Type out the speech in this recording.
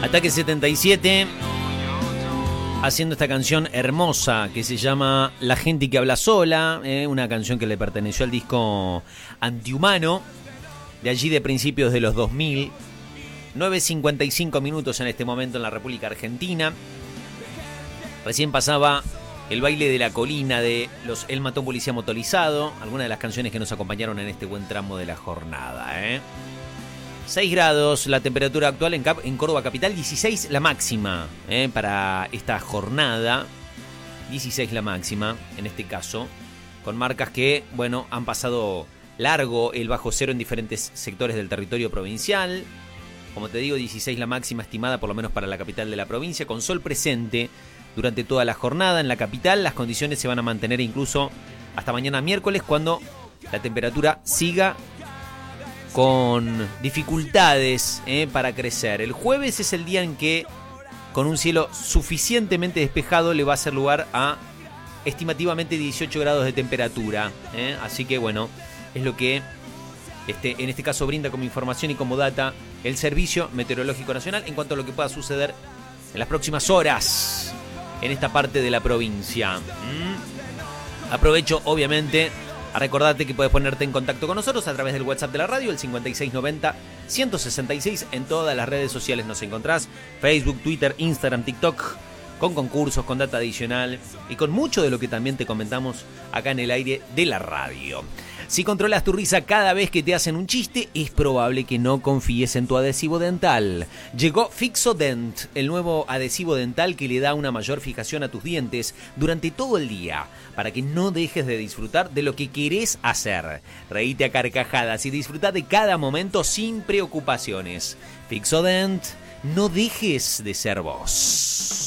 Ataque 77, haciendo esta canción hermosa que se llama La gente que habla sola, una canción que le perteneció al disco Antihumano, de allí de principios de los 2000. 9:55 minutos en este momento en la República Argentina. Recién pasaba El baile de la colina de los El Matón Policía Motorizado, algunas de las canciones que nos acompañaron en este buen tramo de la jornada. 6 grados la temperatura actual en Córdoba capital, 16 la máxima para esta jornada. 16 la máxima en este caso, con marcas que, bueno, han pasado largo el bajo cero en diferentes sectores del territorio provincial. Como te digo, 16 la máxima estimada, por lo menos para la capital de la provincia, con sol presente durante toda la jornada en la capital. Las condiciones se van a mantener incluso hasta mañana miércoles, cuando la temperatura siga con dificultades para crecer. El jueves es el día en que, con un cielo suficientemente despejado, le va a hacer lugar a estimativamente 18 grados de temperatura. Así que bueno, es lo que en este caso brinda como información y como data el Servicio Meteorológico Nacional en cuanto a lo que pueda suceder en las próximas horas en esta parte de la provincia. Aprovecho, obviamente, a recordarte que puedes ponerte en contacto con nosotros a través del WhatsApp de la radio, el 5690-166. En todas las redes sociales nos encontrás: Facebook, Twitter, Instagram, TikTok, con concursos, con data adicional y con mucho de lo que también te comentamos acá en el aire de la radio. Si controlas tu risa cada vez que te hacen un chiste, es probable que no confíes en tu adhesivo dental. Llegó Fixodent, el nuevo adhesivo dental que le da una mayor fijación a tus dientes durante todo el día, para que no dejes de disfrutar de lo que querés hacer. Reíte a carcajadas y disfruta de cada momento sin preocupaciones. Fixodent, no dejes de ser vos.